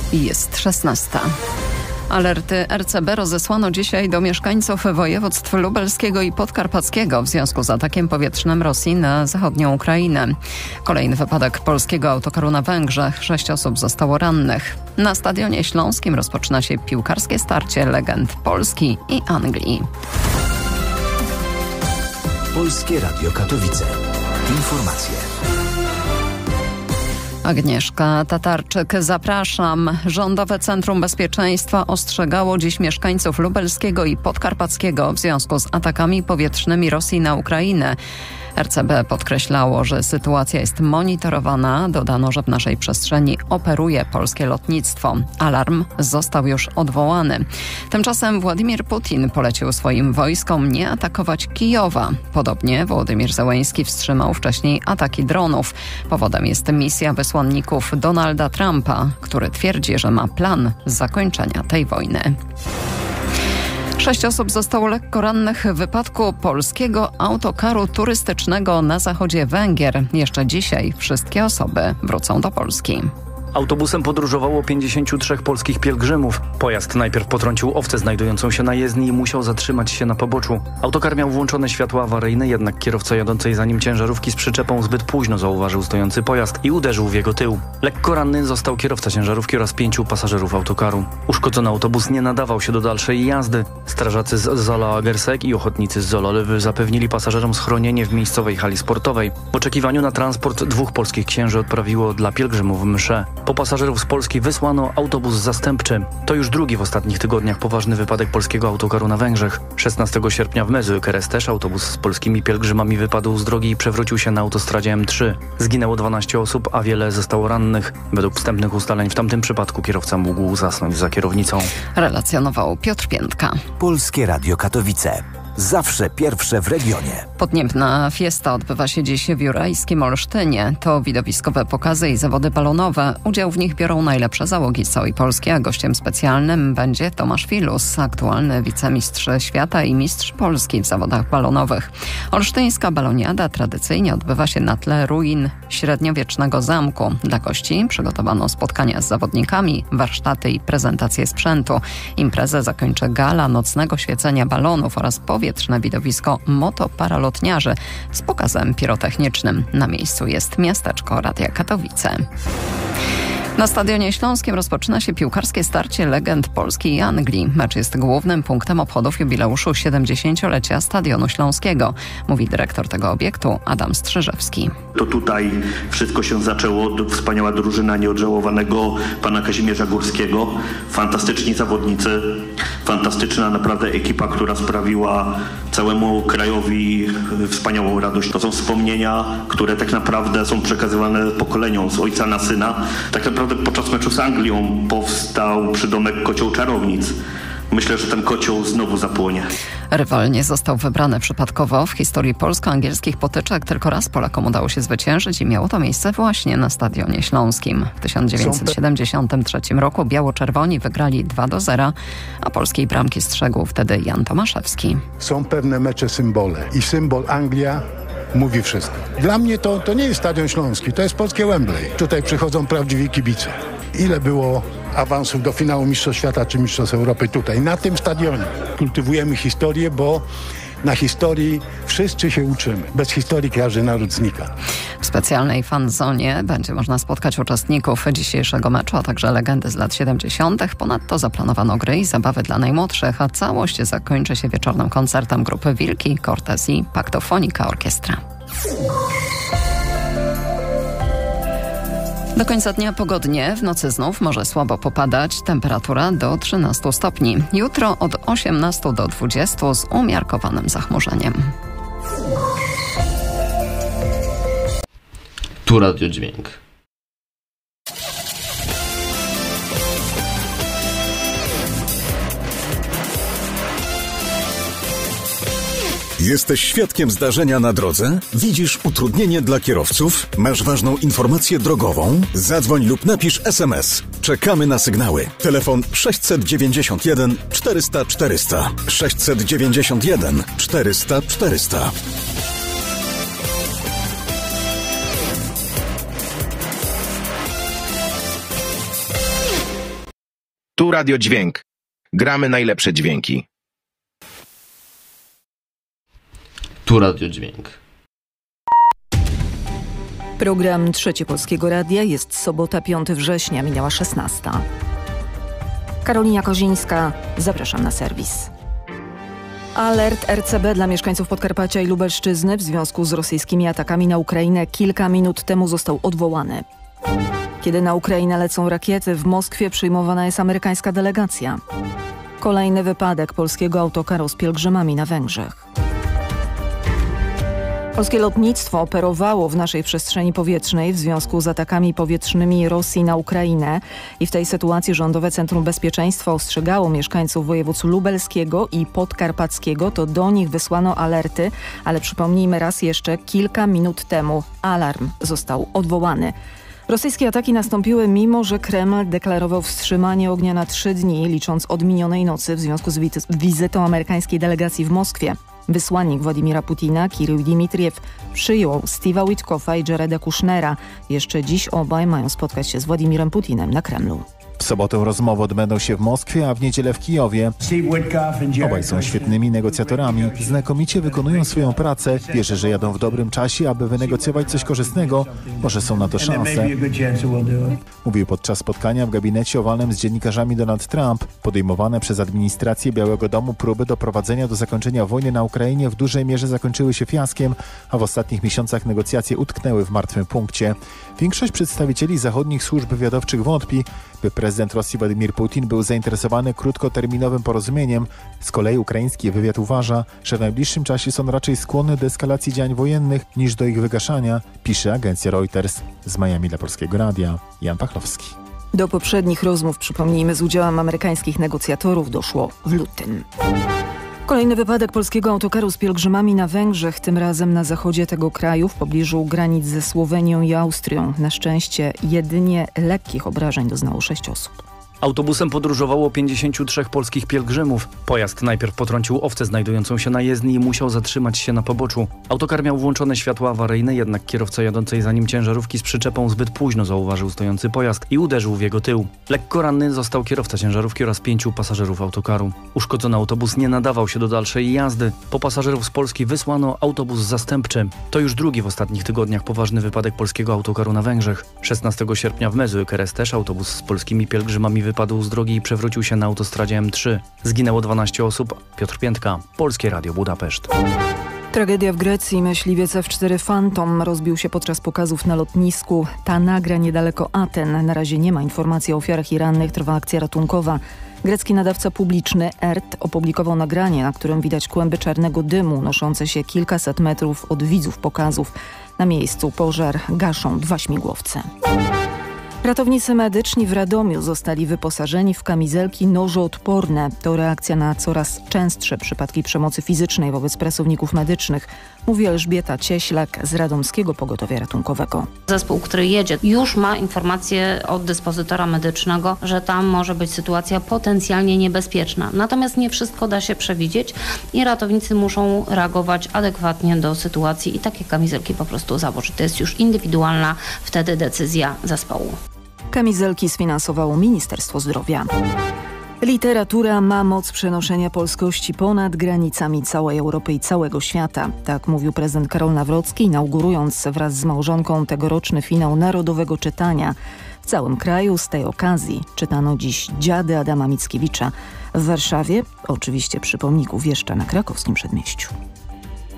Jest 16. Alerty RCB rozesłano dzisiaj do mieszkańców województw lubelskiego i podkarpackiego w związku z atakiem powietrznym Rosji na zachodnią Ukrainę. Kolejny wypadek polskiego autokaru na Węgrzech. 6 osób zostało rannych. Na Stadionie Śląskim rozpoczyna się piłkarskie starcie legend Polski i Anglii. Polskie Radio Katowice. Informacje. Agnieszka Tatarczyk, zapraszam. Rządowe Centrum Bezpieczeństwa ostrzegało dziś mieszkańców lubelskiego i podkarpackiego w związku z atakami powietrznymi Rosji na Ukrainę. RCB podkreślało, że sytuacja jest monitorowana. Dodano, że w naszej przestrzeni operuje polskie lotnictwo. Alarm został już odwołany. Tymczasem Władimir Putin polecił swoim wojskom nie atakować Kijowa. Podobnie Wołodymyr Zełenski wstrzymał wcześniej ataki dronów. Powodem jest misja wysłanników Donalda Trumpa, który twierdzi, że ma plan zakończenia tej wojny. 6 osób zostało lekko rannych w wypadku polskiego autokaru turystycznego na zachodzie Węgier. Jeszcze dzisiaj wszystkie osoby wrócą do Polski. Autobusem podróżowało 53 polskich pielgrzymów. Pojazd najpierw potrącił owcę znajdującą się na jezdni i musiał zatrzymać się na poboczu. Autokar miał włączone światła awaryjne, jednak kierowca jadącej za nim ciężarówki z przyczepą zbyt późno zauważył stojący pojazd i uderzył w jego tył. Lekko ranny został kierowca ciężarówki oraz 5 pasażerów autokaru. Uszkodzony autobus nie nadawał się do dalszej jazdy. Strażacy z Zola Agersek i ochotnicy z Zololewy zapewnili pasażerom schronienie w miejscowej hali sportowej. W oczekiwaniu na transport 2 polskich księży odprawiło dla pielgrzymów mszę. Po pasażerów z Polski wysłano autobus zastępczy. To już drugi w ostatnich tygodniach poważny wypadek polskiego autokaru na Węgrzech. 16 sierpnia w Mezőkeres też autobus z polskimi pielgrzymami wypadł z drogi i przewrócił się na autostradzie M3. Zginęło 12 osób, a wiele zostało rannych. Według wstępnych ustaleń w tamtym przypadku kierowca mógł zasnąć za kierownicą. Relacjonował Piotr Piętka. Polskie Radio Katowice. Zawsze pierwsze w regionie. Podniebna fiesta odbywa się dziś w Jurajskim Olsztynie. To widowiskowe pokazy i zawody balonowe. Udział w nich biorą najlepsze załogi z całej Polski, a gościem specjalnym będzie Tomasz Filus, aktualny wicemistrz świata i mistrz Polski w zawodach balonowych. Olsztyńska baloniada tradycyjnie odbywa się na tle ruin średniowiecznego zamku. Dla gości przygotowano spotkania z zawodnikami, warsztaty i prezentacje sprzętu. Imprezę zakończy gala nocnego świecenia balonów oraz powietrzne widowisko motoparalotniarzy z pokazem pirotechnicznym. Na miejscu jest miasteczko Radia Katowice. Na Stadionie Śląskim rozpoczyna się piłkarskie starcie legend Polski i Anglii. Mecz jest głównym punktem obchodów jubileuszu 70-lecia Stadionu Śląskiego, mówi dyrektor tego obiektu Adam Strzyżewski. To tutaj wszystko się zaczęło. Wspaniała drużyna nieodżałowanego pana Kazimierza Górskiego. Fantastyczni zawodnicy, fantastyczna naprawdę ekipa, która sprawiła całemu krajowi wspaniałą radość. To są wspomnienia, które tak naprawdę są przekazywane pokoleniom z ojca na syna. Tak naprawdę podczas meczu z Anglią powstał przydomek Kocioł Czarownic. Myślę, że ten kocioł znowu zapłonie. Rywal nie został wybrany przypadkowo. W historii polsko-angielskich potyczek tylko raz Polakom udało się zwyciężyć i miało to miejsce właśnie na Stadionie Śląskim. W 1973 roku biało-czerwoni wygrali 2-0, a polskiej bramki strzegł wtedy Jan Tomaszewski. Są pewne mecze symbole i symbol Anglia mówi wszystko. Dla mnie to nie jest Stadion Śląski, to jest polskie Wembley. Tutaj przychodzą prawdziwi kibice. Ile było awansów do finału Mistrzostw Świata czy Mistrzostw Europy tutaj, na tym stadionie. Kultywujemy historię, bo na historii wszyscy się uczymy. Bez historii każdy naród znika. W specjalnej fanzonie będzie można spotkać uczestników dzisiejszego meczu, a także legendy z lat 70. Ponadto zaplanowano gry i zabawy dla najmłodszych, a całość zakończy się wieczornym koncertem grupy Wilki, Cortez i Paktofonika Orkiestra. Do końca dnia pogodnie, w nocy znów może słabo popadać, temperatura do 13 stopni. Jutro od 18 do 20 z umiarkowanym zachmurzeniem. Tu Radiodźwięk. Jesteś świadkiem zdarzenia na drodze? Widzisz utrudnienie dla kierowców? Masz ważną informację drogową? Zadzwoń lub napisz SMS. Czekamy na sygnały. Telefon 691 400 400. 691 400 400. Tu Radio Dźwięk. Gramy najlepsze dźwięki. Tu Radio Dźwięk. Program Trzecie Polskiego Radia. Jest sobota, 5 września, minęła 16. Karolina Kozińska, zapraszam na serwis. Alert RCB dla mieszkańców Podkarpacia i Lubelszczyzny w związku z rosyjskimi atakami na Ukrainę kilka minut temu został odwołany. Kiedy na Ukrainę lecą rakiety, w Moskwie przyjmowana jest amerykańska delegacja. Kolejny wypadek polskiego autokaru z pielgrzymami na Węgrzech. Polskie lotnictwo operowało w naszej przestrzeni powietrznej w związku z atakami powietrznymi Rosji na Ukrainę i w tej sytuacji Rządowe Centrum Bezpieczeństwa ostrzegało mieszkańców województw lubelskiego i podkarpackiego. To do nich wysłano alerty, ale przypomnijmy raz jeszcze, kilka minut temu alarm został odwołany. Rosyjskie ataki nastąpiły mimo, że Kreml deklarował wstrzymanie ognia na 3 dni, licząc od minionej nocy w związku z wizytą amerykańskiej delegacji w Moskwie. Wysłannik Władimira Putina, Kirył Dimitriew, przyjął Steve'a Witkoffa i Jareda Kushnera. Jeszcze dziś obaj mają spotkać się z Władimirem Putinem na Kremlu. W sobotę rozmowy odbędą się w Moskwie, a w niedzielę w Kijowie. Obaj są świetnymi negocjatorami, znakomicie wykonują swoją pracę. Wierzę, że jadą w dobrym czasie, aby wynegocjować coś korzystnego. Może są na to szanse. Mówił podczas spotkania w gabinecie owalnym z dziennikarzami Donald Trump. Podejmowane przez administrację Białego Domu próby doprowadzenia do zakończenia wojny na Ukrainie w dużej mierze zakończyły się fiaskiem, a w ostatnich miesiącach negocjacje utknęły w martwym punkcie. Większość przedstawicieli zachodnich służb wywiadowczych wątpi, by prezydent Rosji Władimir Putin był zainteresowany krótkoterminowym porozumieniem. Z kolei ukraiński wywiad uważa, że w najbliższym czasie są raczej skłonne do eskalacji działań wojennych niż do ich wygaszania, pisze agencja Reuters. Z Miami dla Polskiego Radia, Jan Pachlowski. Do poprzednich rozmów, przypomnijmy, z udziałem amerykańskich negocjatorów doszło w lutym. Kolejny wypadek polskiego autokaru z pielgrzymami na Węgrzech, tym razem na zachodzie tego kraju, w pobliżu granic ze Słowenią i Austrią. Na szczęście jedynie lekkich obrażeń doznało 6 osób. Autobusem podróżowało 53 polskich pielgrzymów. Pojazd najpierw potrącił owcę znajdującą się na jezdni i musiał zatrzymać się na poboczu. Autokar miał włączone światła awaryjne, jednak kierowca jadącej za nim ciężarówki z przyczepą zbyt późno zauważył stojący pojazd i uderzył w jego tył. Lekko ranny został kierowca ciężarówki oraz 5 pasażerów autokaru. Uszkodzony autobus nie nadawał się do dalszej jazdy. Po pasażerów z Polski wysłano autobus zastępczy. To już drugi w ostatnich tygodniach poważny wypadek polskiego autokaru na Węgrzech. 16 sierpnia w Mezőkerestes autobus z polskimi pielgrzymami wypadł z drogi i przewrócił się na autostradzie M3. Zginęło 12 osób. Piotr Piętka, Polskie Radio Budapeszt. Tragedia w Grecji. Myśliwiec F4 Phantom rozbił się podczas pokazów na lotnisku Tanagra niedaleko Aten. Na razie nie ma informacji o ofiarach i rannych. Trwa akcja ratunkowa. Grecki nadawca publiczny ERT opublikował nagranie, na którym widać kłęby czarnego dymu unoszące się kilkaset metrów od widzów pokazów. Na miejscu pożar gaszą 2 śmigłowce. Ratownicy medyczni w Radomiu zostali wyposażeni w kamizelki nożoodporne. To reakcja na coraz częstsze przypadki przemocy fizycznej wobec pracowników medycznych, mówi Elżbieta Cieślak z Radomskiego Pogotowia Ratunkowego. Zespół, który jedzie, już ma informację od dyspozytora medycznego, że tam może być sytuacja potencjalnie niebezpieczna. Natomiast nie wszystko da się przewidzieć i ratownicy muszą reagować adekwatnie do sytuacji i takie kamizelki po prostu założyć. To jest już indywidualna wtedy decyzja zespołu. Kamizelki sfinansowało Ministerstwo Zdrowia. Literatura ma moc przenoszenia polskości ponad granicami całej Europy i całego świata. Tak mówił prezydent Karol Nawrocki, inaugurując wraz z małżonką tegoroczny finał Narodowego Czytania. W całym kraju z tej okazji czytano dziś Dziady Adama Mickiewicza. W Warszawie, oczywiście przy pomniku Wieszcza na Krakowskim Przedmieściu.